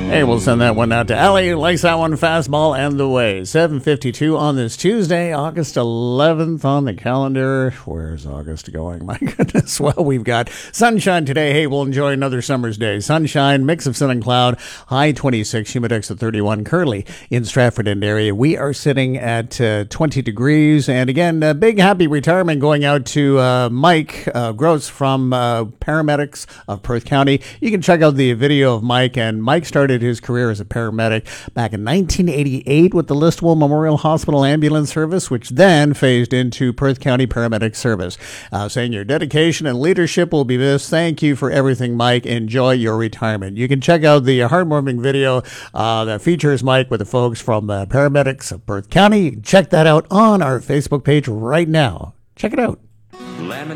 Hey, we'll send that one out to Ellie. Likes that one. Fastball and the way. 7:52 on this Tuesday, August 11th on the calendar. Where's August going? My goodness. Well, we've got sunshine today. Hey, we'll enjoy another summer's day. Sunshine, mix of sun and cloud. High 26, humidex at 31. Currently in Stratford and area, we are sitting at 20 degrees. And again, a big happy retirement going out to Mike Gross from Paramedics of Perth County. You can check out the video of Mike, and Mike started his career as a paramedic back in 1988 with the Listowel Memorial Hospital Ambulance Service, which then phased into Perth County Paramedic Service. Saying your dedication and leadership will be missed. Thank you for everything, Mike. Enjoy your retirement. You can check out the heartwarming video that features Mike with the folks from Paramedics of Perth County. Check that out on our Facebook page right now. Check it out. Lemon